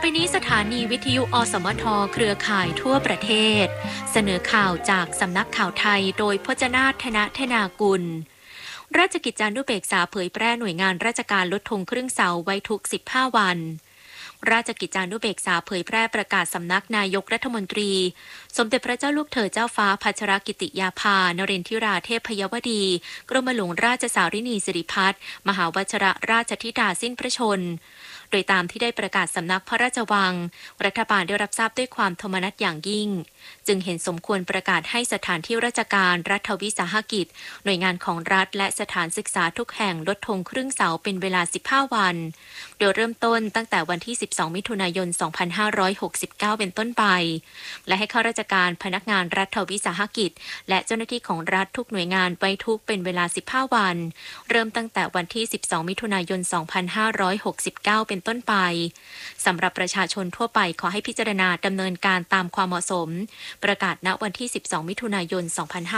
ไปนี้สถานีวิทยุอสมทเครือข่ายทั่วประเทศเสนอข่าวจากสำนักข่าวไทยโดยพจนาถ ธนธนากุลราชกิจจานุเบกษาเผยแพร่หน่วยงานราชการลดธงครึ่งเสาไว้ทุก15 วันราชกิจจานุเบกษาเผยแพร่ประกาศสำนักนายกรัฐมนตรีสมเด็จพระเจ้าลูกเธอเจ้าฟ้าพัชรกิติยาภานเรนทิราเทพยวดีกรมหลวงราชสารินีสิริพัฒน์มหาวชิรราชธิดาสิ้นพระชนม์โดยตามที่ได้ประกาศสำนักพระราชวังรัฐบาลได้รับทราบด้วยความโทมนัสอย่างยิ่งจึงเห็นสมควรประกาศให้สถานที่ราชการรัฐวิสาหกิจหน่วยงานของรัฐและสถานศึกษาทุกแห่งลดธงครึ่งเสาเป็นเวลา15 วันโดยเริ่มต้นตั้งแต่วันที่12 มิถุนายน 2569 เป็นต้นไปและให้ข้าราชการพนักงานรัฐวิสาหกิจและเจ้าหน้าที่ของรัฐทุกหน่วยงานไว้ทุกเป็นเวลา15 วันเริ่มตั้งแต่วันที่12 มิถุนายน 2569 เป็นต้นไปสำหรับประชาชนทั่วไปขอให้พิจารณาดำเนินการตามความเหมาะสมประกาศณวันที่12 มิถุนายน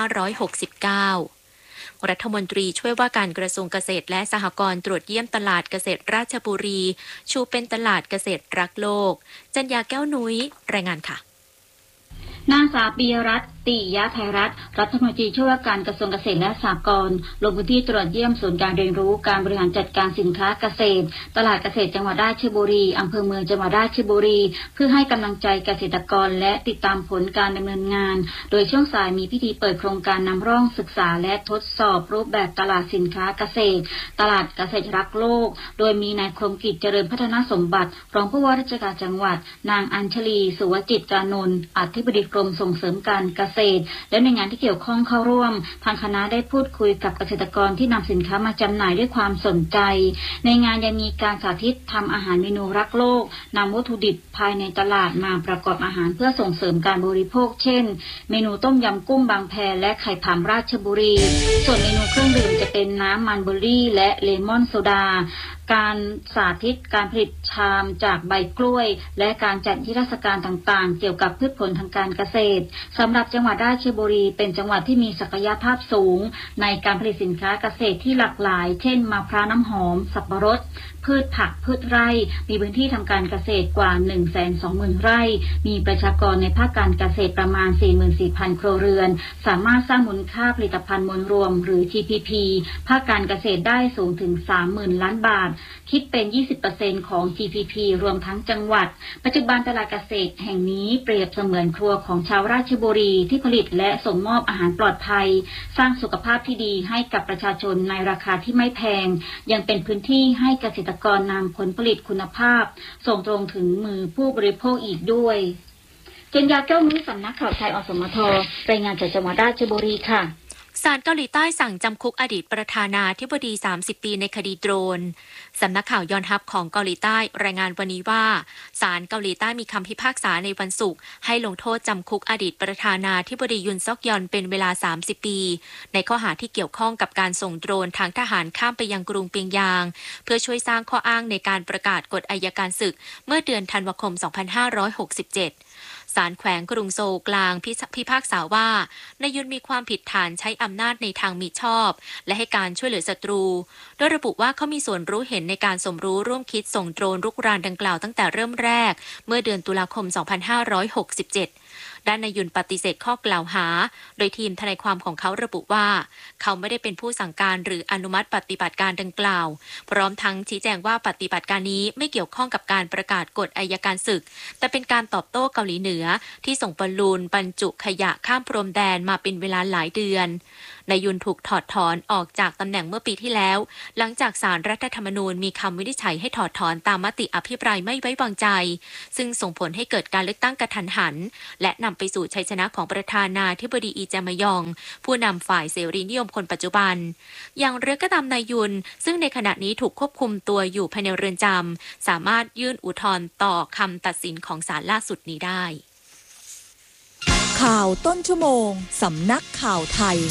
2569รัฐมนตรีช่วยว่าการกระทรวงเกษตรและสหกรณ์ตรวจเยี่ยมตลาดเกษตรราชบุรีชูเป็นตลาดเกษตรรักโลกจัญญาแก้วนุ้ยรายงานค่ะนางสาวปิยรัตน์ติยะไทยรัฐรัฐมนตรีช่วยว่าการกระทรวงเกษตรและสหกรณ์ลงพื้นที่ตรวจเยี่ยมศูนย์การเรียนรู้การบริหารจัดการสินค้าเกษตรตลาดเกษตรจังหวัดราชบุรีอำเภอเมืองจังหวัดราชบุรีเพื่อให้กำลังใจเกษตรกรและติดตามผลการดำเนินงานโดยช่วงสายมีพิธีเปิดโครงการนำร่องศึกษาและทดสอบรูปแบบตลาดสินค้าเกษตรตลาดเกษตรรักโลกโดยมีนายคมกิจเจริญพัฒนาสมบัติรองผู้ว่าราชการจังหวัดนางอัญชลีสุวจิตกานนท์อธิบดีกรมส่งเสริมการเกษตรและหน่วยงานที่เกี่ยวข้องเข้าร่วมทางคณะได้พูดคุยกับเกษตรกรที่นำสินค้ามาจำหน่ายด้วยความสนใจในงานยังมีการสาธิตทำอาหารเมนูรักโลกนำวัตถุดิบภายในตลาดมาประกอบอาหารเพื่อส่งเสริมการบริโภคเช่นเมนูต้มยำกุ้งบางแพและไข่ผำราชบุรีส่วนเมนูเครื่องดื่มจะเป็นน้ำมันเบอร์รี่และเลมอนโซดาการสาธิตการผลิตชามจากใบกล้วยและการจัดนิทรรศการต่างๆเกี่ยวกับพืชผลทางการเกษตรสำหรับจังหวัดราชบุรีเป็นจังหวัดที่มีศักยภาพสูงในการผลิตสินค้าเกษตรที่หลากหลายเช่นมะพร้าวน้ำหอมสับปะรดพืชผักพืชไร่มีพื้นที่ทำการเกษตรกว่า 120,000 ไร่มีประชากรในภาคการเกษตรประมาณ 44,000 ครัวเรือนสามารถสร้างมูลค่าผลิตภัณฑ์มวลรวมหรือ GPP ภาคการเกษตรได้สูงถึง 30,000 ล้านบาทคิดเป็น 20% ของ GDP รวมทั้งจังหวัดปัจจุบันตลาดเกษตรแห่งนี้เปรียบเสมือนครัวของชาวราชบุรีที่ผลิตและส่งมอบอาหารปลอดภัยสร้างสุขภาพที่ดีให้กับประชาชนในราคาที่ไม่แพงยังเป็นพื้นที่ให้เกษตรกรนำผลผลิตคุณภาพส่งตรงถึงมือผู้บริโภคอีกด้วยจัญญาแก้วนุ้ยสำนักข่าวไทยอสมทรายงานจากจังหวัดราชบุรีค่ะศาลเกาหลีใต้สั่งจำคุกอดีตประธานาธิบดี30 ปีในคดีโดรนสำนักข่าวยอนฮับของเกาหลีใต้รายงานวันนี้ว่าศาลเกาหลีใต้มีคำพิพากษาในวันศุกร์ให้ลงโทษจำคุกอดีตประธานาธิบดียุนซอกยอนเป็นเวลา30 ปีในข้อหาที่เกี่ยวข้องกับการส่งโดรนทางทหารข้ามไปยังกรุงเปียงยางเพื่อช่วยสร้างข้ออ้างในการประกาศกฎอัยการศึกเมื่อเดือนธันวาคม 2567ศาลแขวงกรุงโซลกลางพิพากษาว่านายยุนมีความผิดฐานใช้อำนาจในทางมิชอบและให้การช่วยเหลือศัตรูโดยระบุว่าเขามีส่วนรู้เห็นในการสมรู้ร่วมคิดส่งโดรนรุกรานดังกล่าวตั้งแต่เริ่มแรกเมื่อเดือนตุลาคม 2567ด้านนายยุนปฏิเสธข้อกล่าวหาโดยทีมทนายความของเขาระบุว่าเขาไม่ได้เป็นผู้สั่งการหรืออนุมัติปฏิบัติการดังกล่าวพร้อมทั้งชี้แจงว่าปฏิบัติการนี้ไม่เกี่ยวข้องกับการประกาศกฎอัยการศึกแต่เป็นการตอบโต้เกาหลีเหนือที่ส่งบอลลูนบรรจุขยะข้ามพรมแดนมาเป็นเวลาหลายเดือนนายยุนถูกถอดถอนออกจากตำแหน่งเมื่อปีที่แล้วหลังจากศาลรัฐธรรมนูญมีคำวินิจฉัยให้ถอดถอนตามมติอภิปรายไม่ไว้วางใจซึ่งส่งผลให้เกิดการเลือกตั้งกระทันหันและนำไปสู่ชัยชนะของประธานาธิบดีอีแจมยองผู้นำฝ่ายเสรีนิยมคนปัจจุบันอย่างไรก็ตามนายยุนซึ่งในขณะนี้ถูกควบคุมตัวอยู่ภายในเรือนจำสามารถยื่นอุทธรณ์ต่อคำตัดสินของศาลล่าสุดนี้ได้ข่าวต้นชั่วโมงสำนักข่าวไทย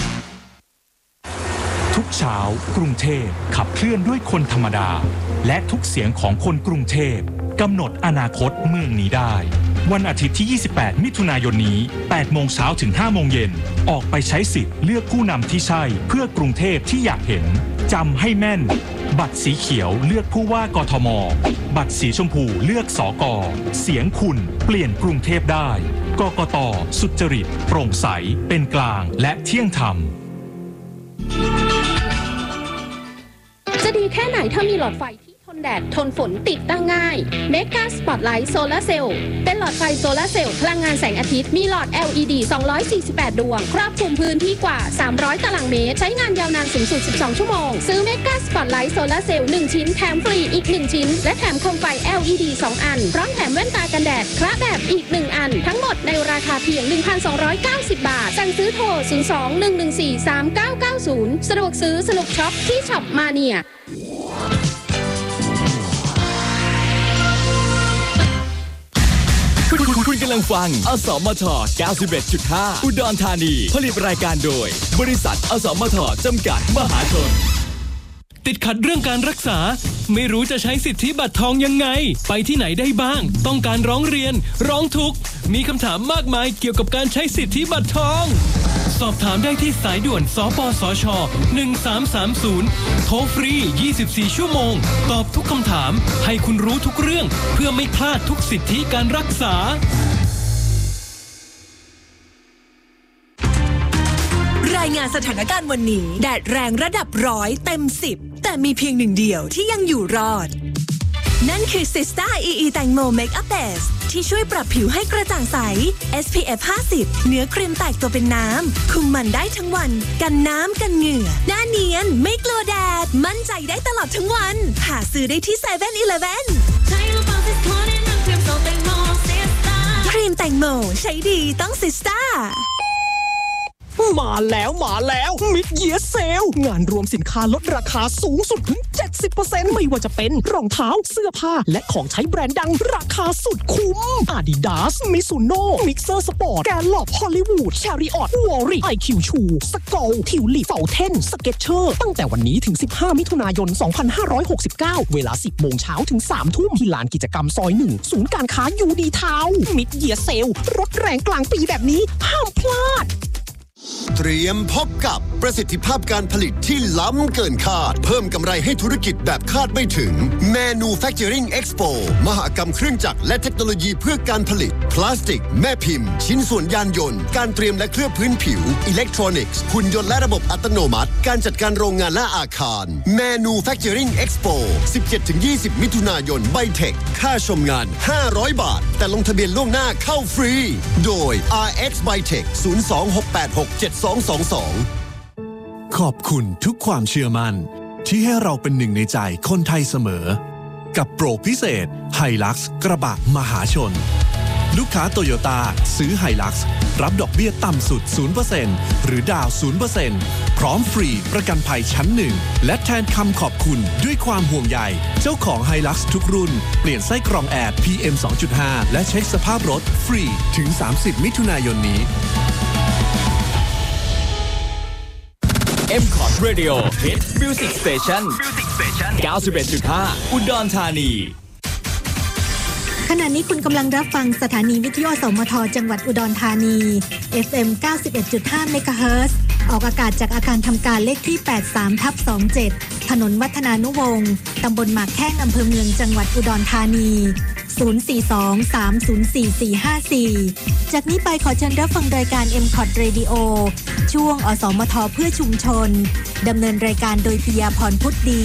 ทุกเช้ากรุงเทพขับเคลื่อนด้วยคนธรรมดาและทุกเสียงของคนกรุงเทพกำหนดอนาคตเมืองนี้ได้วันอาทิตย์ที่ 28 มิถุนายนนี้ 8 โมงเช้าถึง 5 โมงเย็นออกไปใช้สิทธิ์เลือกผู้นำที่ใช่เพื่อกรุงเทพที่อยากเห็นจำให้แม่นบัตรสีเขียวเลือกผู้ว่ากทมบัตรสีชมพูเลือกสก.เสียงคุณเปลี่ยนกรุงเทพได้กกต.สุจริตโปร่งใสเป็นกลางและเที่ยงธรรมจะดีแค่ไหนถ้ามีหลอดไฟที่ทนแดดทนฝนติดตั้งง่าย Mega Spotlight Solar Cell เป็นหลอดไฟโซลาร์เซลล์พลังงานแสงอาทิตย์มีหลอด LED 248 ดวงครอบคลุมพื้นที่กว่า300ตารางเมตรใช้งานยาวนานสูงสุด12ชั่วโมงซื้อ Mega Spotlight Solar Cell 1 ชิ้นแถมฟรีอีก1ชิ้นและแถมโคมไฟ LED 2 อันพร้อมแถมแว่นตากันแดดคละแบบอีก1อันทั้งหมดในราคาเพียง 1,290 บาทสั่งซื้อโทร 02-114-3990 สะดวกซื้อสนุกช็อปที่ช็อปมาเนียคุณกำลังฟังอสมท 91.5 อุดรธานีผลิตรายการโดยบริษัทอสมทจำกัดมหาชนติดขัดเรื่องการรักษาไม่รู้จะใช้สิทธิบัตรทองยังไงไปที่ไหนได้บ้างต้องการร้องเรียนร้องทุกข์มีคำถามมากมายเกี่ยวกับการใช้สิทธิบัตรทองสอบถามได้ที่สายด่วนสปสช1330โทรฟรี24ชั่วโมงตอบทุกคำถามให้คุณรู้ทุกเรื่องเพื่อไม่พลาดทุกสิทธิการรักษารายงานสถานการณ์วันนี้แดดแรงระดับ100เต็ม10แต่มีเพียงหนึ่งเดียวที่ยังอยู่รอดนั่นคือ Sista EE แตงโม Makeup Base ที่ช่วยปรับผิวให้กระจ่างใส SPF 50 เนื้อครีมแตกตัวเป็นน้ำคุมมันได้ทั้งวันกันน้ำกันเหงื่อหน้าเนียนไม่กลัวแดดมั่นใจได้ตลอดทั้งวันหาซื้อได้ที่ 7-Eleven ครีมแตงโมใช้ดีต้อง Sista มาแล้วมิดเยียร์เซลงานรวมสินค้าลดราคาสูงสุดถึง 70% ไม่ว่าจะเป็นรองเท้าเสื้อผ้าและของใช้แบรนด์ดังราคาสุดคุ้ม Adidas Mizuno Mixer Sport Gallop Hollywood Chariot Wally IQ Shoe Skol Tulip Fountain Skechers ตั้งแต่วันนี้ถึง15มิถุนายน2569เวลา 10 โมงเช้าถึง 3 ทุ่มที่ลานกิจกรรมซอย1ศูนย์การค้ายูดีทาวน์มิดเยียร์เซลลดแรงกลางปีแบบนี้ห้ามพลาดเตรียมพบกับประสิทธิภาพการผลิตที่ล้ำเกินคาดเพิ่มกำไรให้ธุรกิจแบบคาดไม่ถึง Manufacturing Expo มหกรรมเครื่องจักรและเทคโนโลยีเพื่อการผลิตพลาสติกแม่พิมพ์ชิ้นส่วนยานยนต์การเตรียมและเคลือบพื้นผิวอิเล็กทรอนิกส์หุ่นยนต์และระบบอัตโนมัติการจัดการโรงงานและอาคาร Manufacturing Expo 17-20 มิถุนายนไบเทคค่าชมงาน500 บาทแต่ลงทะเบียนล่วงหน้าเข้าฟรีโดย RX Bytech 02-686-7222 ขอบคุณทุกความเชื่อมั่นที่ให้เราเป็นหนึ่งในใจคนไทยเสมอกับโปรพิเศษ Hilux กระบะมหาชนลูกค้าโตโยต้าซื้อ Hilux รับดอกเบี้ยต่ำสุด 0% หรือดาว 0% พร้อมฟรีประกันภัยชั้น1และแทนคำขอบคุณด้วยความห่วงใยเจ้าของ Hilux ทุกรุ่นเปลี่ยนไส้กรองแอร์ PM 2.5 และเช็คสภาพรถฟรีถึง30มิถุนายนนี้ M-Cot Radio Hit Music Station 91.5 อุดรธานีขณะนี้คุณกำลังรับฟังสถานีวิทยุสมทจังหวัดอุดรธานี FM 91.5 เมกะเฮิรตซ์ออกอากาศจากอาคารทำการเลขที่ 83/27 ถนนวัฒนานุวงศ์ตำบลหมากแข้งอำเภอเมืองจังหวัดอุดรธานี 042-304-454 จากนี้ไปขอเชิญรับฟังรายการ M-Cot Radio ช่วงอสมทเพื่อชุมชนดำเนินรายการโดยปิยาพรพุทธดี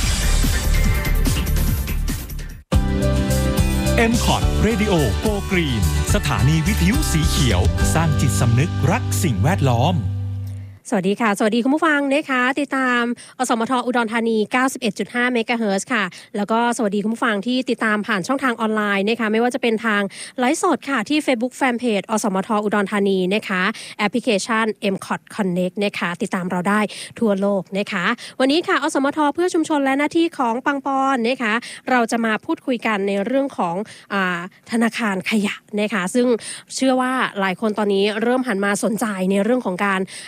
M-Cot Radio Go Green สถานีวิทยุสีเขียวสร้างจิตสำนึกรักสิ่งแวดล้อมสวัสดีค่ะสวัสดีคุณผู้ฟังนะคะติดตามอสมทอุดรธานี 91.5 เมกะเฮิรตซ์ค่ะแล้วก็สวัสดีคุณผู้ฟังที่ติดตามผ่านช่องทางออนไลน์นะคะไม่ว่าจะเป็นทางไลฟ์สดค่ะที่ Facebook Fanpage อสมทอุดรธานีนะคะแอปพลิเคชัน M-Cot Connect นะคะติดตามเราได้ทั่วโลกนะคะวันนี้ค่ะอสมทเพื่อชุมชนและหน้าที่ของปังปอนนะคะเราจะมาพูดคุยกันในเรื่องของธนาคารขยะนะคะซึ่งเชื่อว่าหลายคนตอนนี้เริ่มหันมาสนใจในเรื่องของการไป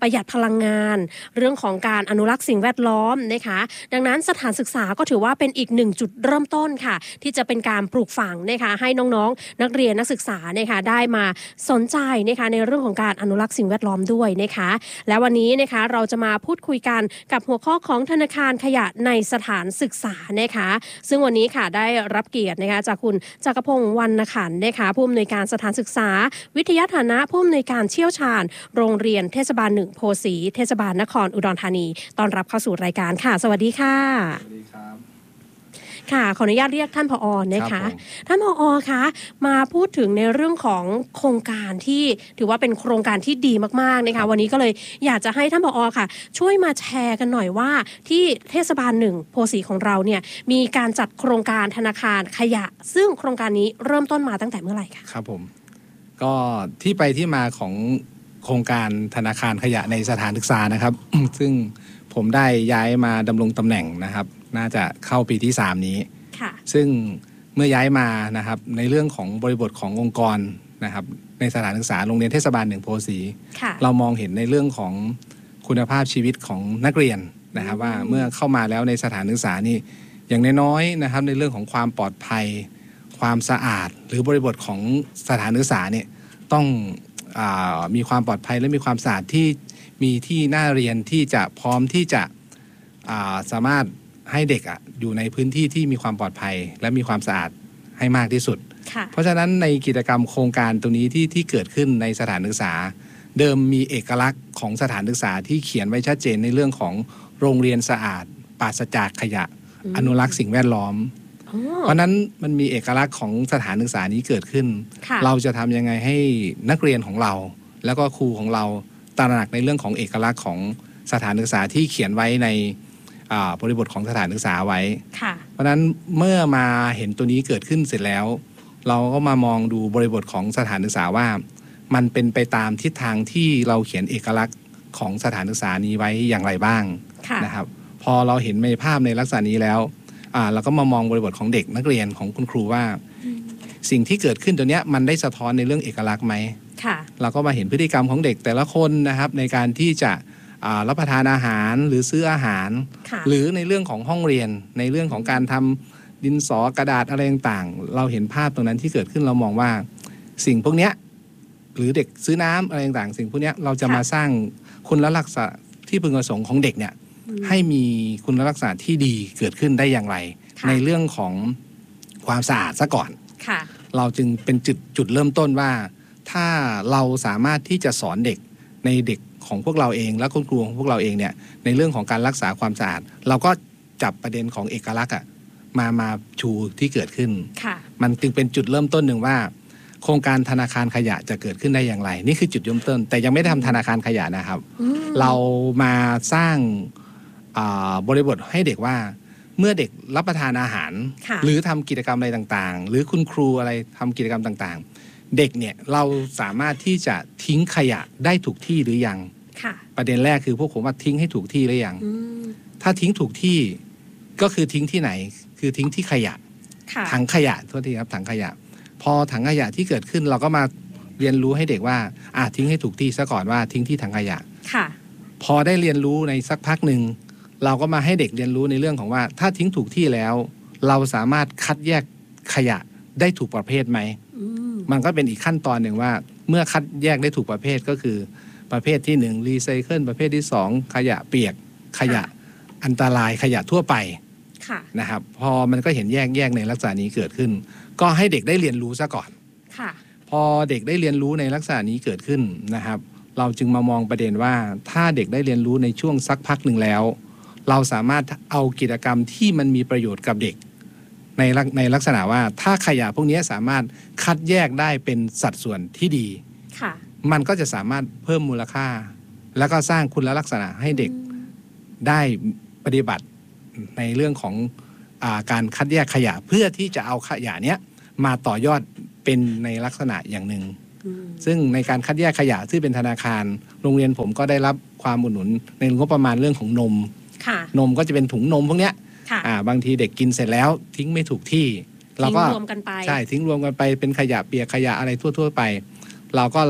ประหยัดพลังงานเรื่องของการอนุรักษ์สิ่งแวดล้อมนะคะดังนั้นสถานศึกษาก็ถือว่าเป็นอีกหนึ่งจุดเริ่มต้นค่ะที่จะเป็นการปลูกฝังนะคะให้น้องๆนักเรียนนักศึกษานะคะได้มาสนใจนะคะในเรื่องของการอนุรักษ์สิ่งแวดล้อมด้วยนะคะและวันนี้นะคะเราจะมาพูดคุยกันกับหัวข้อของธนาคารขยะในสถานศึกษานะคะซึ่งวันนี้ค่ะได้รับเกียรตินะคะจากคุณจักรพงษ์วรรณขันธ์นะคะผู้อำนวยการสถานศึกษาวิทยาฐานะผู้อำนวยการเชี่ยวชาญโรงเรียนเทศบาล1โพสีเทศบาลนครอุดรธานีต้อนรับเข้าสู่รายการค่ะสวัสดีค่ะสวัสดีครับค่ะขออนุญาตเรียกท่านผอ.นะคะท่านผอ.คะมาพูดถึงในเรื่องของโครงการที่ถือว่าเป็นโครงการที่ดีมากๆนะคะวันนี้ก็เลยอยากจะให้ท่านผอ.ค่ะช่วยมาแชร์กันหน่อยว่าที่เทศบาล1โพสีของเราเนี่ยมีการจัดโครงการธนาคารขยะซึ่งโครงการนี้เริ่มต้นมาตั้งแต่เมื่อไหร่คะครับผมก็ที่ไปที่มาของโครงการธนาคารขยะในสถานศึกษานะครับ ซึ่งผมได้ย้ายมาดำรงตำแหน่งนะครับน่าจะเข้าปีที่3นี้ซึ่งเมื่อย้ายมานะครับในเรื่องของบริบทขององค์กรนะครับในสถานศึกษาโรงเรียนเทศบาล1โพสีเรามองเห็นในเรื่องของคุณภาพชีวิตของนักเรียนนะครับว่าเมื่อเข้ามาแล้วในสถานศึกษานี่อย่างน้อยๆนะครับในเรื่องของความปลอดภัยความสะอาดหรือบริบทของสถานศึกษาเนี่ยต้องมีความปลอดภัยและมีความสะอาดที่มีที่น่าเรียนที่จะพร้อมที่จะสามารถให้เด็กอยู่ในพื้นที่ที่มีความปลอดภัยและมีความสะอาดให้มากที่สุดเพราะฉะนั้นในกิจกรรมโครงการตรงนี้ที่เกิดขึ้นในสถานศึกษาเดิมมีเอกลักษณ์ของสถานศึกษาที่เขียนไว้ชัดเจนในเรื่องของโรงเรียนสะอาดปราศจากขยะอนุรักษ์สิ่งแวดล้อมเพราะนั้นมันมีเอกลักษณ์ของสถานศึกษานี้เกิดขึ้นเราจะทำยังไงให้นักเรียนของเราแล้วก็ครูของเราตระหนักในเรื่องของเอกลักษณ์ของสถานศึกษาที่เขียนไว้ในบริบทของสถานศึกษาไว้เพราะฉะนั้นเมื่อมาเห็นตัวนี้เกิดขึ้นเสร็จแล้วเราก็มามองดูบริบทของสถานศึกษาว่ามันเป็นไปตามทิศทางที่เราเขียนเอกลักษณ์ของสถานศึกษานี้ไว้อย่างไรบ้างนะครับพอเราเห็นในภาพในลักษณะนี้แล้วเราก็มามองบริบทของเด็กนักเรียนของคุณครูว่าสิ่งที่เกิดขึ้นตัวเนี้ยมันได้สะท้อนในเรื่องเอกลักษณ์ไหมเราก็มาเห็นพฤติกรรมของเด็กแต่ละคนนะครับในการที่จะรับประทานอาหารหรือซื้ออาหารหรือในเรื่องของห้องเรียนในเรื่องของการทำดินสอกระดาษอะไรต่างๆเราเห็นภาพตรงนั้นที่เกิดขึ้นเรามองว่าสิ่งพวกเนี้ยหรือเด็กซื้อน้ำอะไรต่างๆสิ่งพวกเนี้ยเราจะมาสร้างคุณลักษณะที่พึงประสงค์ของเด็กเนี่ยให้มีคุณลักษณะที่ดีเกิดขึ้นได้อย่างไรในเรื่องของความสะอาดซะก่อนเราจึงเป็นจุดเริ่มต้นว่าถ้าเราสามารถที่จะสอนเด็กในเด็กของพวกเราเองและคุณครูของพวกเราเองเนี่ยในเรื่องของการรักษาความสะอาดเราก็จับประเด็นของเอกลักษณ์มาชูที่เกิดขึ้นมันจึงเป็นจุดเริ่มต้นหนึ่งว่าโครงการธนาคารขยะจะเกิดขึ้นได้อย่างไรนี่คือจุดเริ่มต้นแต่ยังไม่ได้ทำธนาคารขยะนะครับเรามาสร้างบริบทให้เด็กว่าเมื่อเด็กรับประทานอาหารหรือทำกิจกรรมอะไรต่างๆหรือคุณครูอะไรทำกิจกรรมต่างๆเด็กเนี่ยเราสามารถที่จะทิ้งขยะได้ถูกที่หรือยังประเด็นแรกคือพวกผมว่าทิ้งให้ถูกที่หรือยังถ้าทิ้งถูกที่ก็คือทิ้งที่ไหนคือทิ้งที่ขยะถังขยะโทษทีครับถังขยะพอถังขยะที่เกิดขึ้นเราก็มาเรียนรู้ให้เด็กว่าทิ้งให้ถูกที่ซะก่อนว่าทิ้งที่ถังขยะพอได้เรียนรู้ในสักพักหนึ่งเราก็มาให้เด็กเรียนรู้ในเรื่องของว่าถ้าทิ้งถูกที่แล้วเราสามารถคัดแยกขยะได้ถูกประเภทไหมมันก็เป็นอีกขั้นตอนหนึ่งว่าเมื่อคัดแยกได้ถูกประเภทก็คือประเภทที่1รีไซเคิลประเภทที่2ขยะเปียกขยะอันตรายขยะทั่วไปนะครับพอมันก็เห็นแยกในลักษณะนี้เกิดขึ้นก็ให้เด็กได้เรียนรู้ซะก่อนพอเด็กได้เรียนรู้ในลักษณะนี้เกิดขึ้นนะครับเราจึงมามองประเด็นว่าถ้าเด็กได้เรียนรู้ในช่วงสักพักหนึ่งแล้วเราสามารถเอากิจกรรมที่มันมีประโยชน์กับเด็กในลักษณะว่าถ้าขยะพวกนี้สามารถคัดแยกได้เป็นสัดส่วนที่ดีมันก็จะสามารถเพิ่มมูลค่าแล้วก็สร้างคุณลักษณะให้เด็กได้ปฏิบัติในเรื่องของการคัดแยกขยะเพื่อที่จะเอาขยะเนี้ยมาต่อยอดเป็นในลักษณะอย่างหนึ่งซึ่งในการคัดแยกขยะที่เป็นธนาคารโรงเรียนผมก็ได้รับความอุดหนุนในงบประมาณเรื่องของนมก็จะเป็นถุงนมพวกเนี้ยบางทีเด็กกินเสร็จแล้วทิ้งไม่ถูกที่เราก็ทิ้งรวมกันไปใช่ทิ้งรวมกันไปเป็นขยะเปียกขยะอะไรทั่วๆไปเราก็เลย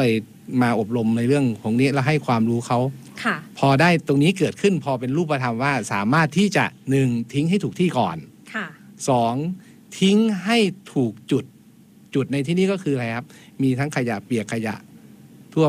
มาอบรมในเรื่องของนี้แล้วให้ความรู้เขาค่ะพอได้ตรงนี้เกิดขึ้นพอเป็นรูปธรรมว่าสามารถที่จะ1ทิ้งให้ถูกที่ก่อนค่ะ 2ทิ้งให้ถูกจุดในที่นี้ก็คืออะไรครับมีทั้งขยะเปียกขยะ